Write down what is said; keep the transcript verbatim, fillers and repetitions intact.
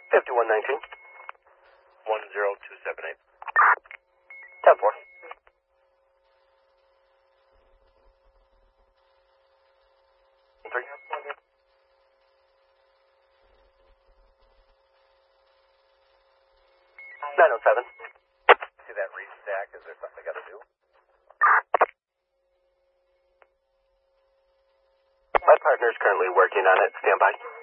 fifty-one nineteen. one zero two seven eight. ten four. three. nine oh seven. See that restack? Is there something I got to do? My partner's currently working on it. Stand by.